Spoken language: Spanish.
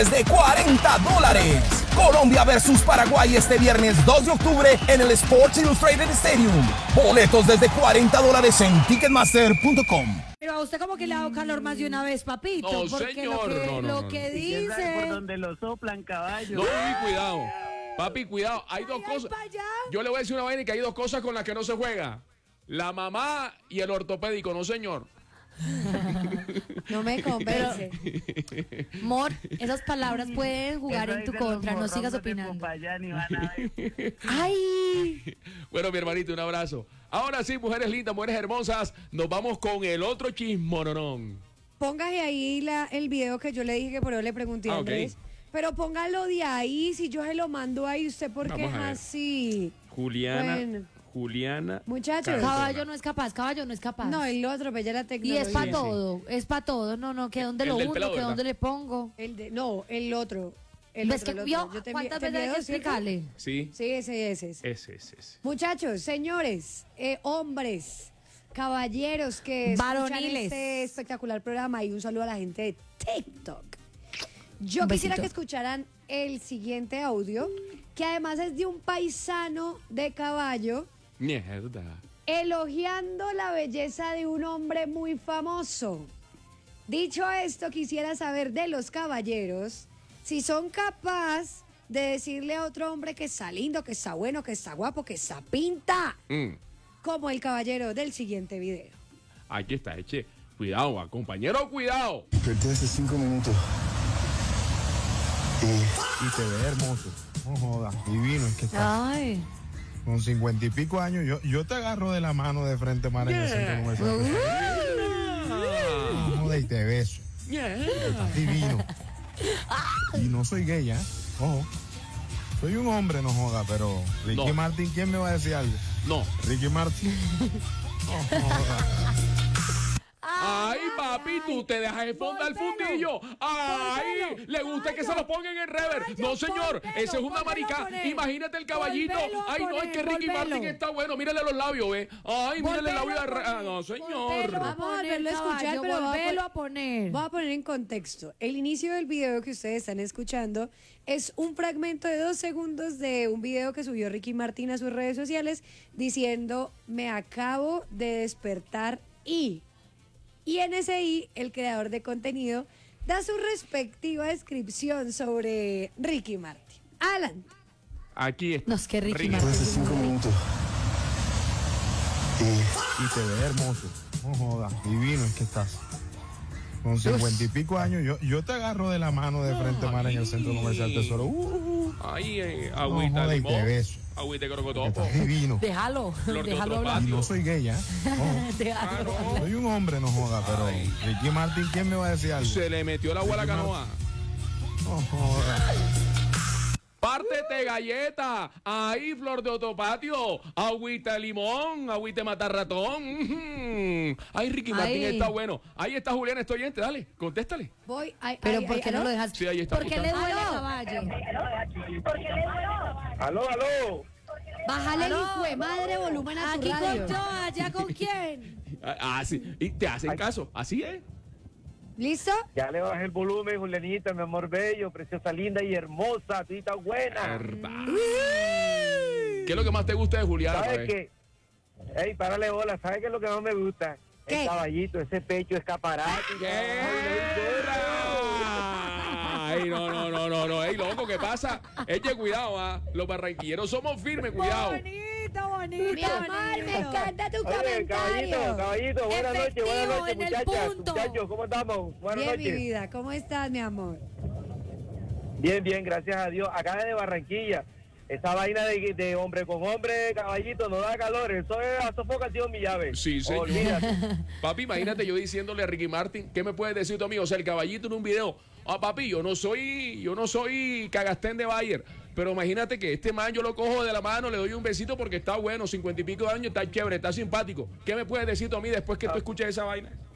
de $40. Colombia versus Paraguay este viernes 2 de octubre en el Sports Illustrated Stadium. Boletos desde $40 en Ticketmaster.com. Pero a usted como que le ha dado calor más de una vez, papito. No, porque señor, lo que ¿Quién sabe por dice... donde lo soplan, caballo? No, papi, cuidado. Papi, cuidado. Hay dos Ay, cosas. pa' allá. Yo le voy a decir una vaina, que hay dos cosas con las que no se juega. La mamá y el ortopédico, no señor. No me convence. Mor, esas palabras pueden jugar Eso en tu dicen los contra, no morrongos sigas de opinando. Popayán y van a ver. ¡Ay! Bueno, mi hermanito, un abrazo. Ahora sí, mujeres lindas, mujeres hermosas, nos vamos con el otro chismoronón. Póngase ahí el video que yo le dije que por eso le pregunté a Ok. Andrés. Pero póngalo de ahí, si yo se lo mando ahí, ¿usted por qué es Vamos a ver. así? Juliana. Bueno. Muchachos. Caballo no es capaz, caballo no es capaz. No, él lo atropella la y tecnología. es para todo, es para todo. No, que dónde El lo del uno, pelado, que ¿verdad? dónde le pongo. No, el otro. ¿Ves que vio Yo te cuántas envié veces hay que dos, ¿cierto? explicarle? Sí, Sí, ese. ese. Muchachos, señores, hombres, caballeros que escuchan Varoniles. este espectacular programa, y un saludo a la gente de TikTok. Yo Un quisiera besito. que escucharan el siguiente audio, que además es de un paisano de caballo Mierda. elogiando la belleza de un hombre muy famoso. Dicho esto, quisiera saber de los caballeros si son capaces de decirle a otro hombre que está lindo, que está bueno, que está guapo, que está pinta, como el caballero del siguiente video. Aquí está, eche. Cuidado, compañero, cuidado. Desperté hace 5 minutos. Y te ves hermoso. No jodas, divino es que estás. Ay. Con 50 y pico años, yo te agarro de la mano de frente, Mara, en el centro comercial. No jodas, y te beso. Estás divino. Y no soy gay, ¿eh? Ojo. Soy un hombre, no joda, pero Ricky No. Martin, ¿quién me va a decir algo? No. Ricky Martin. No joda. Ay, papi, tú te dejas de fonda el Volvelo. fundillo. Ay, le gusta que se lo pongan en rever. No, señor, volvelo, ese es una volvelo a marica. poner. Imagínate el caballito. Volvelo a Ay, no, es que poner, Ricky volvelo. Martin está bueno. Mírale los labios, ve. Ay, mírale el labio de... Volvelo a Ah, poner, no, señor. volvelo a Vamos a poner, volverlo a escuchar, caballo, pero volvelo a poner. Voy a poner en contexto. El inicio del video que ustedes están escuchando es un fragmento de 2 segundos de un video que subió Ricky Martin a sus redes sociales diciendo: me acabo de despertar y en ese el creador de contenido da su respectiva descripción sobre Ricky Martin. Adelante. Aquí está. No, es que Ricky Desperté hace Martin. 5 minutos. Y te ves hermoso. No jodas, divino es que estás. Con 50 y pico años, yo te agarro de la mano de frente, Mara, en el centro comercial Tesoro. Ay, No agüita joda, de y te limón. beso. Agüita de crocotopo. Estás divino. Déjalo, Flor de déjalo otro hablar. Y no soy gay, ¿eh? Ojo. Déjalo hablar. Soy un hombre, no joda, pero Ricky Martin, ¿quién me va a decir algo? Se le metió el agua a la canoa. No joda. Pártete galleta. Ahí, flor de otopatio. Agüita de limón. Agüita de matar ratón. Ay, Ricky Martin Ay. está bueno. Ahí está Julián, estoy oyente. Dale, contéstale. Voy. Pero ¿por qué no ¿aló? lo dejas? Sí, ahí está, ¿Por ahí qué está. le duele a caballo? Aló. Bájale el Aló. hijo de madre volumen a tu Aquí radio. con yo, allá con quién. Ah, sí. Y te hacen caso. Así es. ¿Listo? Ya le bajé el volumen, Julianita, mi amor bello, preciosa, linda y hermosa, tú estás buena. ¿Verdad? ¿Qué es lo que más te gusta de Julián? ¿Sabes qué? Ey, párale bola, ¿sabes qué es lo que más me gusta? ¿Qué? El caballito, ese pecho escaparate. Ay, no. Ey, loco, ¿qué pasa? Eche cuidado, ¿ah? Los barranquilleros somos firmes, cuidado. Bonito. Mi amor, me encanta tu Oye, comentario. caballito, buenas noches, Efectivo, en el punto. muchachos, ¿cómo estamos? Buenas Bien, mi noches. vida. ¿Cómo estás, mi amor? Bien, gracias a Dios. Acá desde Barranquilla, esa vaina de hombre con hombre, caballito, no da calor, eso es a sofocación, mi llave. Sí, señor. Olvídate. Papi, imagínate yo diciéndole a Ricky Martin, ¿qué me puedes decir tú, amigo? O sea, el caballito en un video. Ah, papi, yo no soy Cagastén de Bayer, pero imagínate que este man yo lo cojo de la mano, le doy un besito porque está bueno, 50 y pico de años, está chévere, está simpático. ¿Qué me puedes decir tú a mí después que tú escuches esa vaina?